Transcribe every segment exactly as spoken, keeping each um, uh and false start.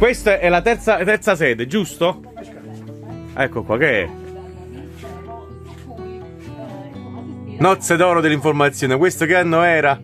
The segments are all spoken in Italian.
Questa è la terza, terza sede, giusto? Ecco qua, che è? Nozze d'oro dell'informazione. Questo che anno era?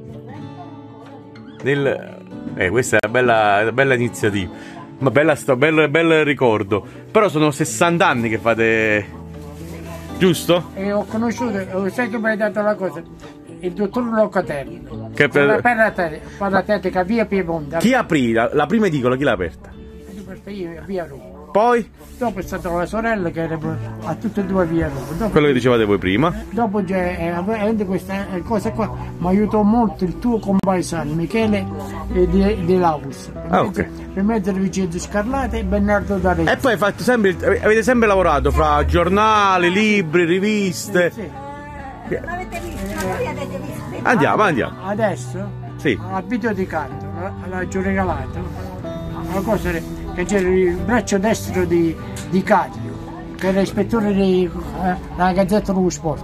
Nel... Eh, questa è una bella, bella iniziativa. Ma bella sto, bel, bel ricordo. Però sono sessanta anni che fate... Giusto? E ho conosciuto, sai che mi hai dato la cosa? Il dottor Locatelli. Che per... La paratetica via Piemonte. Chi aprì? La, la prima edicola chi l'ha aperta? Io, via Roma. Poi? Dopo è stata la sorella che era a tutte e due via Roma. Dopo, quello che dicevate voi prima. Dopo c'è eh, questa cosa qua mi aiutò molto il tuo compaesano Michele eh, di, di Laus. Ah, ok. Per mettere Vincenzo Scarlata e Bernardo D'Arezzo. E poi fatto sempre, avete sempre lavorato fra giornali, libri, riviste. Sì. L'avete visto? Voi avete visto? Andiamo, andiamo. Adesso? Sì. Al video di canto, l'ha giù regalato. Una cosa che c'era il braccio destro di, di Caglio, che era ispettore della eh, Gazzetta dello Sport.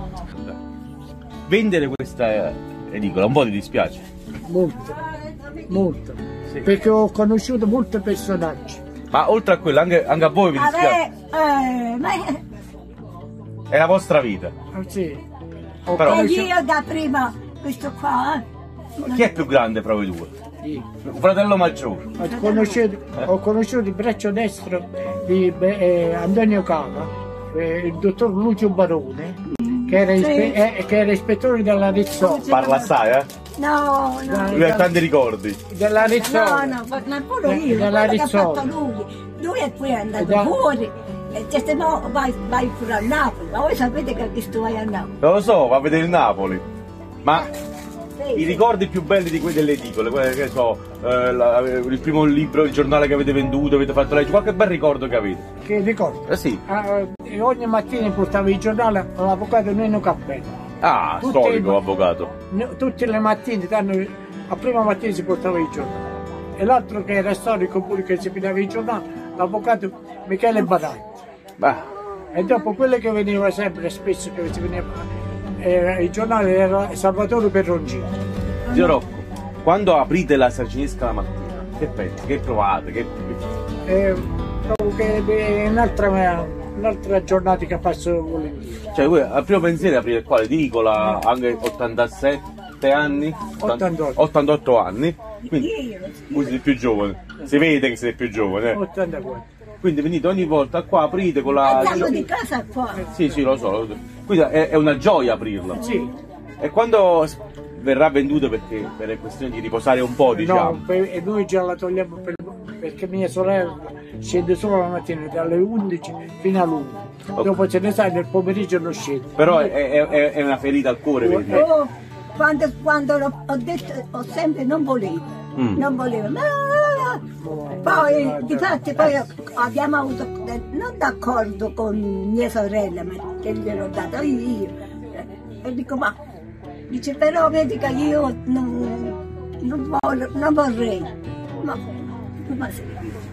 Vendere questa edicola un po' ti dispiace? Molto, molto. Sì. Perché ho conosciuto molti personaggi. Ma oltre a quello, anche, anche a voi vi dispiace? Vabbè, eh, ma È la vostra vita. Ah, sì. Ho Però- e conosciuto- io da prima, questo qua, eh? Chi è più grande fra voi due? sì. Un fratello maggiore. Ho conosciuto, ho conosciuto il braccio destro di eh, Antonio Cava, eh, il dottor Lucio Barone, che era, ispe- eh, che era ispettore della Rizzoli. Parla assai, eh? No, no. Lui ha tanti ricordi. Della No, Rizzoli. no, ma pure Eh, io, della quello che ha Rizzoli. fatto lui. Lui è poi andato Da- fuori, e te se no vai, vai pure a Napoli, ma voi sapete che questo vai a Napoli. Non lo so, va a vedere il Napoli. Ma Sì. i ricordi più belli di quelli delle edicole, quelle che so, eh, la- il primo libro, il giornale che avete venduto, avete fatto leggere, qualche bel ricordo che avete? Che ricordo? Eh sì. Ah, e ogni mattina portava il giornale all'avvocato Nino Cappello. Ah, Tutti storico i- avvocato. No, tutte le mattine, danno, a prima mattina si portava il giornale. E l'altro che era storico pure che si pigliava il giornale, l'avvocato Michele Badai. Beh, E dopo quello che veniva sempre, spesso che si veniva, eh, il giornale era Salvatore Perroncino. zio Rocco, quando aprite la Saracinesca la mattina, che pensi? Che provate? Che... E trovo che è un'altra, un'altra giornata che passo volentieri. Cioè, voi al primo pensiero aprire qua l'edicola, anche ottantasette anni? ottantotto. ottantotto anni, quindi Io, voi siete più giovane. Si vede che siete più giovane. eh. ottantaquattro. Quindi venite ogni volta qua, aprite con la... andiamo di casa qua. Sì, sì, lo so. lo so. Quindi è, è una gioia aprirla. Sì. E quando s- verrà venduta, perché per le questioni di riposare un po', diciamo. No, per- e noi già la togliamo per- perché mia sorella scende solo la mattina dalle undici fino all'una. Ok. Dopo se ne sa nel pomeriggio non scende. Però è, è- è- è una ferita al cuore, vedi? Oh, quando, quando l'ho- ho detto, ho sempre non volevo, Mm. non volevo, ma poi difatti poi abbiamo avuto de- non d'accordo con mia sorella, ma che gliel'ho dato io. E dico, ma dice però vedi che io non, non, voglio, non vorrei. Ma, ma sì.